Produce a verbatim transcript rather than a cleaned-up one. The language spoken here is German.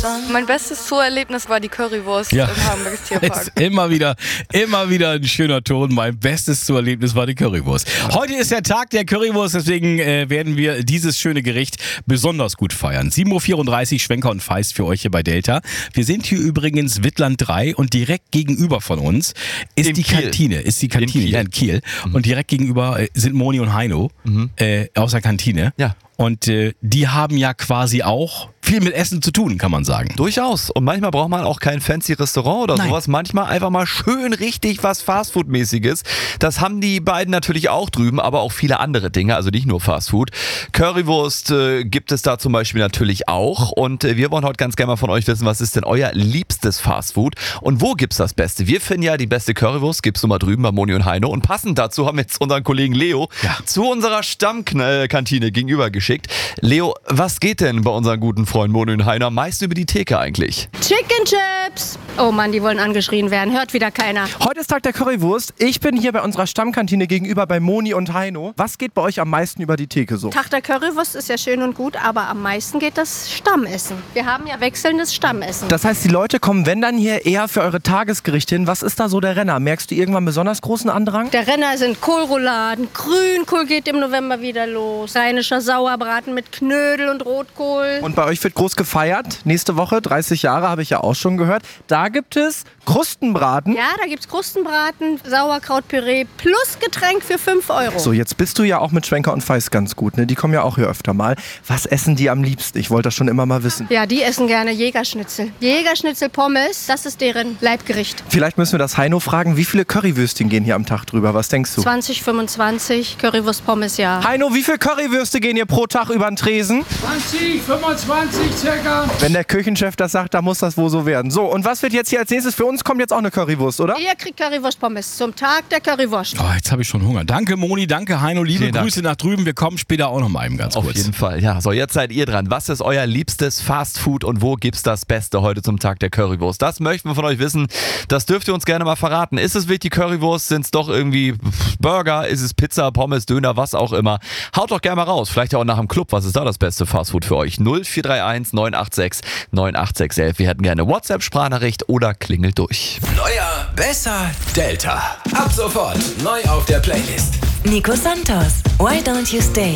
Mein bestes Zooerlebnis war die Currywurst Ja. im Hagenbeckes Tierpark. Ist immer wieder, immer wieder ein schöner Ton. Mein bestes Zooerlebnis war die Currywurst. Heute ist der Tag der Currywurst, deswegen äh, werden wir dieses schöne Gericht besonders gut feiern. sieben Uhr vierunddreißig, Schwenker und Feist für euch hier bei Delta. Wir sind hier übrigens Wittland drei und direkt gegenüber von uns ist In die Kiel. Kantine. Ist die Kantine, Kiel. ja, in Kiel. Mhm. Und direkt gegenüber äh, sind Moni und Heino Mhm. äh, aus der Kantine. Ja. Und äh, die haben ja quasi auch viel mit Essen zu tun, kann man sagen. Durchaus. Und manchmal braucht man auch kein fancy Restaurant oder Nein. sowas. Manchmal einfach mal schön richtig was Fastfood-mäßiges. Das haben die beiden natürlich auch drüben, aber auch viele andere Dinge, also nicht nur Fastfood. Currywurst äh, gibt es da zum Beispiel natürlich auch. Und äh, wir wollen heute ganz gerne mal von euch wissen, was ist denn euer liebstes Fastfood und wo gibt's das Beste? Wir finden ja, die beste Currywurst gibt's nun mal drüben bei Moni und Heino. Und passend dazu haben wir jetzt unseren Kollegen Leo Ja. zu unserer Stammkantine gegenüber geschickt. Leo, was geht denn bei unseren guten Freunden Moni und Heino am meisten über die Theke eigentlich? Chicken Chips. Oh Mann, die wollen angeschrien werden. Hört wieder keiner. Heute ist Tag der Currywurst. Ich bin hier bei unserer Stammkantine gegenüber bei Moni und Heino. Was geht bei euch am meisten über die Theke so? Tag der Currywurst ist ja schön und gut, aber am meisten geht das Stammessen. Wir haben ja wechselndes Stammessen. Das heißt, die Leute kommen, wenn dann hier eher für eure Tagesgerichte hin. Was ist da so der Renner? Merkst du irgendwann besonders großen Andrang? Der Renner sind Kohlrouladen, Grünkohl geht im November wieder los, rheinischer Sauerbraten mit Knödel und Rotkohl. Und bei euch wird groß gefeiert. Nächste Woche, dreißig Jahre, habe ich ja auch schon gehört. Da gibt es Krustenbraten. Ja, da gibt's Krustenbraten, Sauerkrautpüree plus Getränk für fünf Euro. So, jetzt bist du ja auch mit Schwenker und Feist ganz gut, ne? Die kommen ja auch hier öfter mal. Was essen die am liebsten? Ich wollte das schon immer mal wissen. Ja, die essen gerne Jägerschnitzel. Jägerschnitzel Pommes, das ist deren Leibgericht. Vielleicht müssen wir das Heino fragen, wie viele Currywürstchen gehen hier am Tag drüber? Was denkst du? zwanzig, fünfundzwanzig, Currywurst Pommes, ja. Heino, wie viele Currywürste gehen hier pro Tag über den Tresen? zwanzig, fünfundzwanzig circa. Wenn der Küchenchef das sagt, dann muss das wohl so werden. So, und was wird jetzt hier als nächstes? Für uns kommt jetzt auch eine Currywurst, oder? Ihr kriegt Currywurst Pommes zum Tag der Currywurst. Oh, jetzt habe ich schon Hunger. Danke Moni, danke Heino, liebe Vielen Dank. Grüße nach drüben. Wir kommen später auch noch mal eben ganz Auf kurz. jeden Fall, ja. So, jetzt seid ihr dran. Was ist euer liebstes Fastfood und wo gibt's das Beste heute zum Tag der Currywurst? Das möchten wir von euch wissen. Das dürft ihr uns gerne mal verraten. Ist es wirklich die Currywurst? Sind es doch irgendwie Burger? Ist es Pizza, Pommes, Döner, was auch immer? Haut doch gerne mal raus. Vielleicht auch nach dem Club. Was ist da das beste Fastfood für euch? null vier drei eins neun acht sechs neun acht sechs elf. Wir hätten gerne WhatsApp-Sprachnachricht oder klingelt durch. Neuer, besser, Delta. Ab sofort neu auf der Playlist. Nico Santos, Why Don't You Stay?